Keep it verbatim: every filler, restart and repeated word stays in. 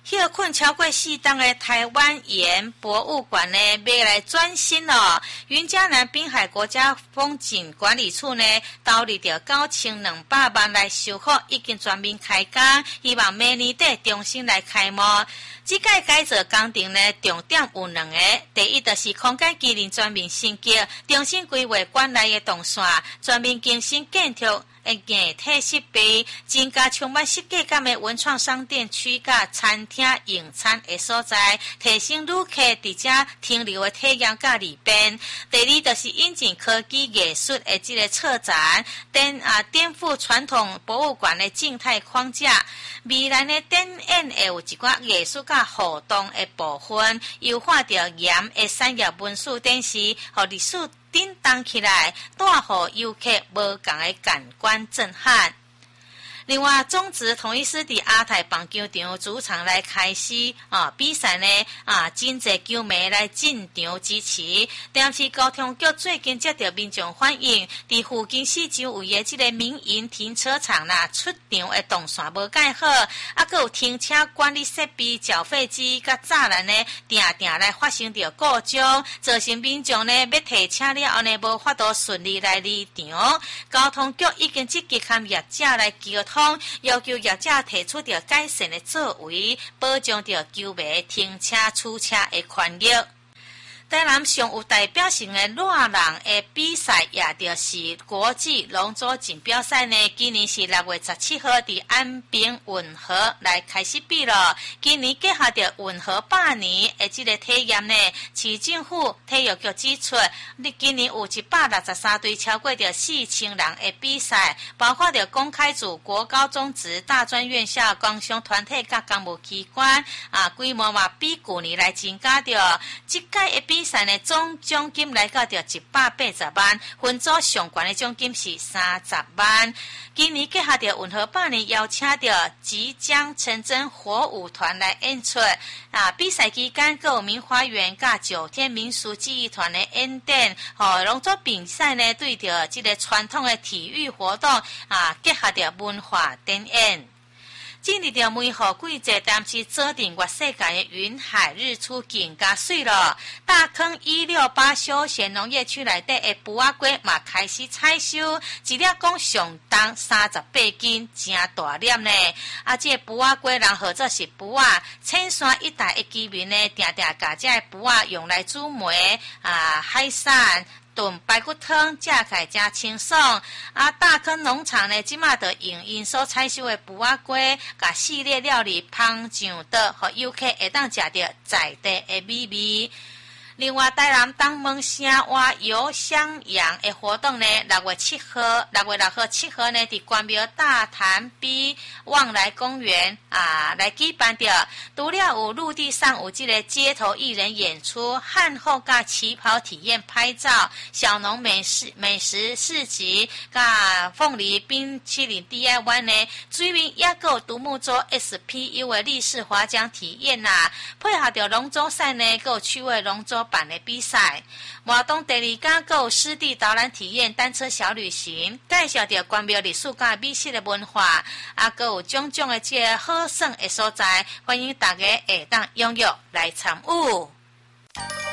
休困超过四档的台湾盐博物馆呢，要来转型了。云嘉南滨海国家风景管理处呢，投入着九千两百万来修复，已经全面开工，希望明年底重新来开幕。这届改造工程呢，重点有两个，第一就是空间机能全面升级，重新规划馆内的动线，全面更新建筑。诶，硬体设备，增加充满设计感的文创商店区甲餐厅用餐的所在，提升旅客伫遮停留的体验甲利便。第二就是引进科技艺术的这个策展，颠啊颠覆传统博物馆的静态框架。未来呢，展演会有一寡艺术甲互动的部分，优化着盐的产业文史展示，和历史振动起来，带予游客无同的感官震撼。另外，中职统一师伫亚太棒球场主场来开始啊比赛呢啊，真侪球迷来进场支持。但是交通局最近接到民众反映，伫附近四周围的这个民营停车场啦，出场的动线无盖好，啊，佮有停车管理设备、缴费机甲栅栏呢，定定来发生着故障，造成民众呢要提车了后呢，无法度顺利来离场。交通局已经积极和业者来沟通。要求业者提出着改善的作为，保障着球迷停车取车的权益。台南上有代表性的热人的比赛，也就是国际龙舟锦标赛呢。今年是六月十七号伫安平运河来开始比了。今年结合着运河百年的这个体验呢，市政府体育局指出，你今年有一百六十三队，超过着四千人的比赛，包括着公开组、国高中职、大专院校、工商团体甲公务机关啊，规模嘛比去年来增加着。这届的比赛呢，总奖金来到着一百八十万，分组上悬的奖金是三十万。今年结合着运河百年，邀请着即将成真火舞团来演出啊！比赛期间，各有明花园甲九天民俗技艺团的演展，和龙舟比赛呢，对着这个传统的体育活动啊，结合着文化展演。进入到梅雨季节，但是做定月世界的云海日出更加水了。大坑一六八休闲农业区内底的卜仔龟嘛开始采收，一粒讲上重三十八斤，真大粒呢。啊，这卜仔龟人号做是卜仔，青山一带的居民呢，定定把这卜仔用来煮糜啊海产。炖排骨汤，食起来真清爽。啊，大坑农场呢，即马就用因所采收的卜仔龟，甲系列料理烹上桌，互游客会当食到在地的美味。另外，台南东门城隍游襄阳的活动呢，六月七号、六月六号、七号呢，伫关庙大潭边望来公园啊来举办着。除了有陆地上有这个街头艺人演出、汉后甲旗袍体验拍照、小农美食美食市集、甲凤梨冰淇淋 D I Y 呢，水面也有独木舟 S P U 的立式划桨体验呐、啊，配合着龙舟赛呢，还有趣味龙舟版的比赛。活动第二天还有湿地导览体验、单车小旅行，介绍着关庙历史甲美食的文化，啊，还有种种的这个好耍的所在，欢迎大家下当踊跃来参与。